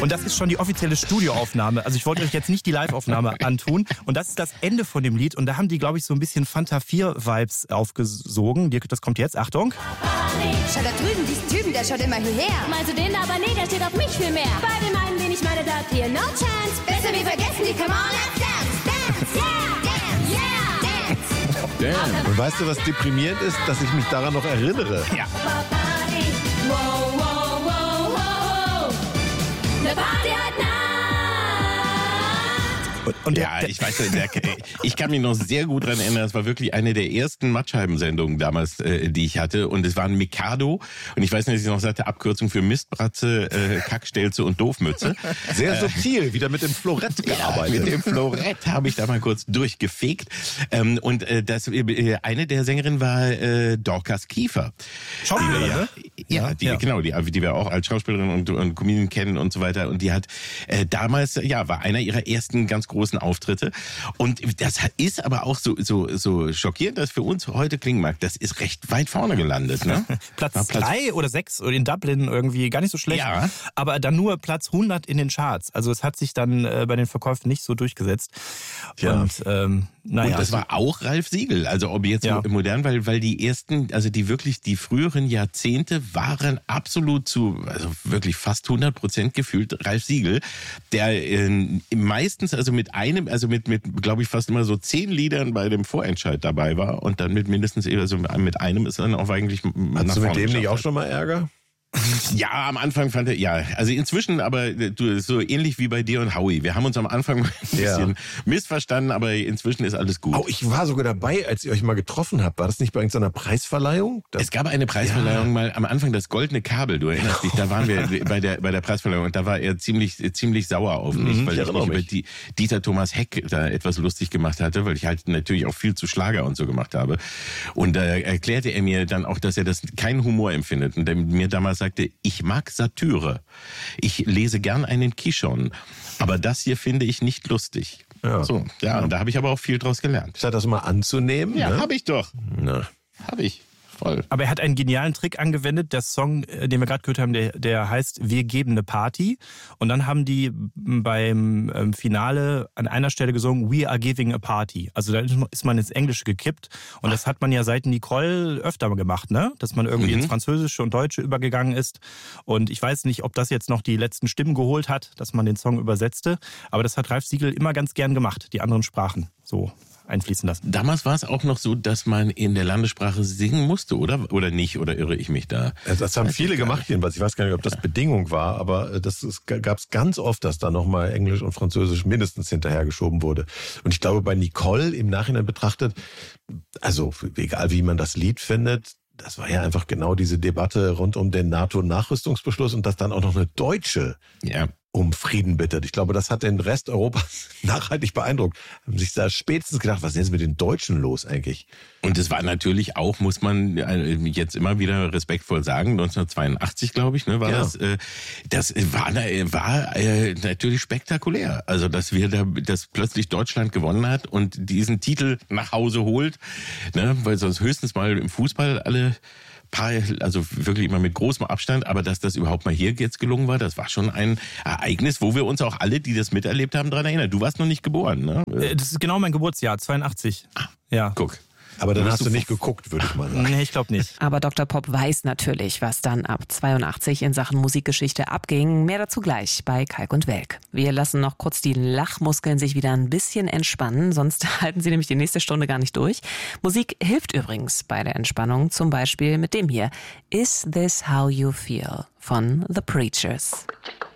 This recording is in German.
Und das ist schon die offizielle Studioaufnahme. Also ich wollte euch jetzt nicht die Live-Aufnahme antun. Und das ist das Ende von dem Lied. Und da haben die, glaube ich, so ein bisschen Fanta 4-Vibes aufgesogen. Das kommt jetzt, Achtung. Schau da drüben, diesen Typen, der schaut immer hierher. Meinst du den aber nee, der steht auf mich viel mehr. Bei dem einen, den ich meine, das hier, no chance. Besser wir vergessen die, come on, let's dance, dance, yeah, dance, yeah, dance. Und weißt du, was deprimierend ist? Dass ich mich daran noch erinnere. Ja. Wow, wow, wow, wow, wow. Ne Party heute Nacht. Und Ja, ich weiß, ich kann mich noch sehr gut dran erinnern. Das war wirklich eine der ersten Mattscheiben-Sendungen damals, die ich hatte. Und es war ein Mikado. Und ich weiß nicht, dass ich noch sagte, Abkürzung für Mistbratze, Kackstelze und Doofmütze. Sehr subtil, wieder mit dem Florett gearbeitet. Ja, mit dem Florett habe ich da mal kurz durchgefegt. Und eine der Sängerinnen war Dorcas Kiefer. Schauspielerin, ne? Ja, genau, die wir auch als Schauspielerin und Comedian kennen und so weiter. Und die hat damals, war einer ihrer ersten ganz großen Auftritte. Und das ist aber auch so schockierend, dass für uns heute klingen mag. Das ist recht weit vorne gelandet, ne? Platz 3 oder 6 in Dublin irgendwie gar nicht so schlecht. Ja. Aber dann nur Platz 100 in den Charts. Also es hat sich dann bei den Verkäufen nicht so durchgesetzt. Ja. Und Und das war auch Ralf Siegel. Also ob jetzt modern, weil die ersten, also die früheren Jahrzehnte waren absolut also wirklich fast 100% gefühlt Ralf Siegel, der meistens mit glaube ich fast immer so 10 Liedern bei dem Vorentscheid dabei war und dann mit mindestens, also mit einem ist dann auch eigentlich nach vorne. Hast du mit dem nicht auch schon mal Ärger? Ja, am Anfang fand er, also inzwischen, aber du, so ähnlich wie bei dir und Howie. Wir haben uns am Anfang ein bisschen missverstanden, aber inzwischen ist alles gut. Oh, ich war sogar dabei, als ihr euch mal getroffen habt. War das nicht bei irgendeiner Preisverleihung? Es gab eine Preisverleihung mal am Anfang, das Goldene Kabel, du erinnerst dich, da waren wir bei der Preisverleihung und da war er ziemlich sauer auf mich, weil ich mich über Dieter Thomas Heck da etwas lustig gemacht hatte, weil ich halt natürlich auch viel zu Schlager und so gemacht habe. Und da erklärte er mir dann auch, dass er das keinen Humor empfindet und der mir damals sagte, ich mag Satire. Ich lese gern einen Kishon. Aber das hier finde ich nicht lustig. Ja. Und da habe ich aber auch viel draus gelernt. Statt das mal anzunehmen. Ja, ne? habe ich doch. Na. Habe ich. Voll. Aber er hat einen genialen Trick angewendet. Der Song, den wir gerade gehört haben, der heißt Wir geben eine Party. Und dann haben die beim Finale an einer Stelle gesungen We are giving a party. Also da ist man ins Englische gekippt. Und das hat man ja seit Nicole öfter mal gemacht, ne? Dass man irgendwie ins Französische und Deutsche übergegangen ist. Und ich weiß nicht, ob das jetzt noch die letzten Stimmen geholt hat, dass man den Song übersetzte. Aber das hat Ralf Siegel immer ganz gern gemacht, die anderen Sprachen so einfließen lassen. Damals war es auch noch so, dass man in der Landessprache singen musste, oder? Oder nicht? Oder irre ich mich da? Das haben viele gemacht jedenfalls. Ich weiß gar nicht, ob das Bedingung war, aber gab es ganz oft, dass da nochmal Englisch und Französisch mindestens hinterhergeschoben wurde. Und ich glaube, bei Nicole im Nachhinein betrachtet, also egal wie man das Lied findet, das war ja einfach genau diese Debatte rund um den NATO-Nachrüstungsbeschluss und dass dann auch noch eine Deutsche um Frieden bittet. Ich glaube, das hat den Rest Europas nachhaltig beeindruckt. Haben sich da spätestens gedacht, was ist jetzt mit den Deutschen los eigentlich? Und es war natürlich auch, muss man jetzt immer wieder respektvoll sagen, 1982, glaube ich, ne, war das. Das war natürlich spektakulär. Also, dass plötzlich Deutschland gewonnen hat und diesen Titel nach Hause holt, ne, weil sonst höchstens mal im Fußball alle also wirklich immer mit großem Abstand, aber dass das überhaupt mal hier jetzt gelungen war, das war schon ein Ereignis, wo wir uns auch alle, die das miterlebt haben, daran erinnern. Du warst noch nicht geboren, ne? Das ist genau mein Geburtsjahr, 82. Ja. Guck. Aber dann hast du nicht geguckt, würde ich mal sagen. Nee, ich glaube nicht. Aber Dr. Pop weiß natürlich, was dann ab 82 in Sachen Musikgeschichte abging. Mehr dazu gleich bei Kalk und Welk. Wir lassen noch kurz die Lachmuskeln sich wieder ein bisschen entspannen, sonst halten sie nämlich die nächste Stunde gar nicht durch. Musik hilft übrigens bei der Entspannung, zum Beispiel mit dem hier. Is This How You Feel von The Preachers.